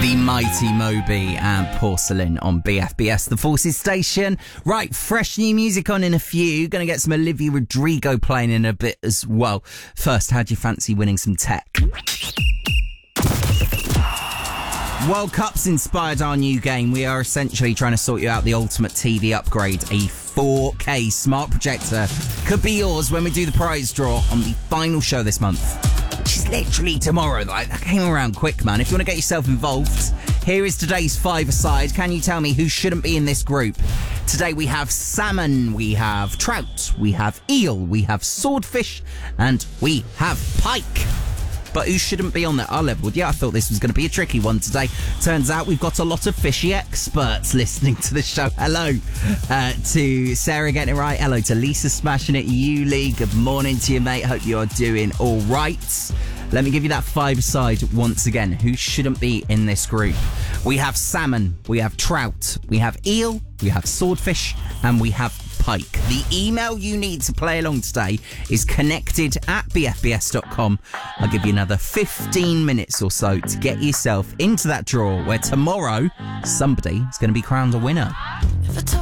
The mighty Moby and Porcelain on BFBS, the Forces station. Right, fresh new music on in a few. Gonna get some Olivia Rodrigo playing in a bit as well. First, how'd you fancy winning some tech? World Cup's inspired our new game. We are essentially trying to sort you out the ultimate TV upgrade. A 4K smart projector could be yours when we do the prize draw on the final show this month, which is literally tomorrow. That came around quick, man. If you want to get yourself involved, here is today's five-a-side. Can you tell me who shouldn't be in this group? Today we have salmon, we have trout, we have eel, we have swordfish, and we have pike. But who shouldn't be on there? Our level. Yeah, I thought this was going to be a tricky one today. Turns out we've got a lot of fishy experts listening to the show. Hello to Sarah getting it right. Hello to Lisa smashing it. Yuli, good morning to you, mate. Hope you are doing all right. Let me give you that five-side once again. Who shouldn't be in this group? We have salmon, we have trout, we have eel, we have swordfish, and we have pike. The email you need to play along today is connected@bfbs.com. I'll give you another 15 minutes or so to get yourself into that draw where tomorrow somebody is going to be crowned a winner.